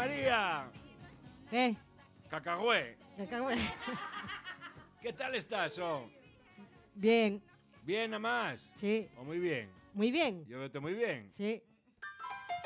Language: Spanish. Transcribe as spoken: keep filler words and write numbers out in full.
María. ¿Qué? Cacahué. Cacahué. ¿Qué tal estás, oh? Bien. ¿Bien nada más? Sí. ¿O muy bien? Muy bien. Yo veo muy bien. Sí.